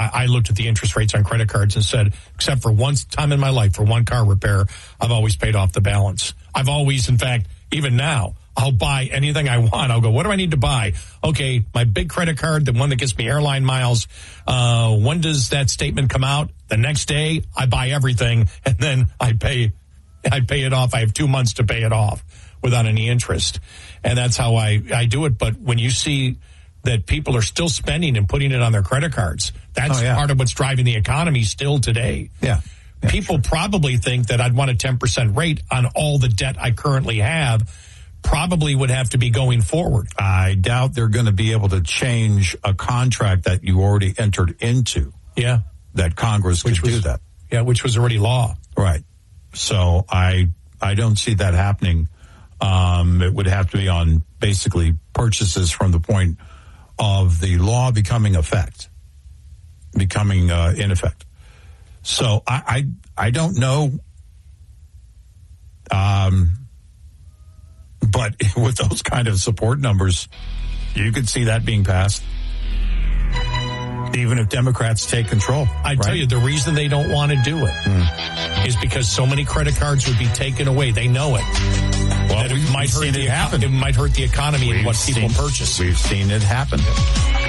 I looked at the interest rates on credit cards and said, except for one time in my life, for one car repair, I've always paid off the balance. I've always, in fact, even now, I'll buy anything I want. I'll go, what do I need to buy? Okay, my big credit card, the one that gets me airline miles. When does that statement come out? The next day, I buy everything, and then I pay it off. I have 2 months to pay it off without any interest. And that's how I do it. But when you see that people are still spending and putting it on their credit cards, that's part of what's driving the economy still today. Yeah. People probably think that I'd want a 10% rate on all the debt I currently have. Probably would have to be going forward. I doubt they're going to be able to change a contract that you already entered into. Yeah. That Congress could do that. Yeah, which was already law. Right. So I don't see that happening. It would have to be on basically purchases from the point of the law becoming in effect. So I don't know. But with those kind of support numbers, you could see that being passed, even if Democrats take control. I tell you, the reason they don't want to do it is because so many credit cards would be taken away. They know it. Well, it might hurt the economy and what people purchase. We've seen it happen.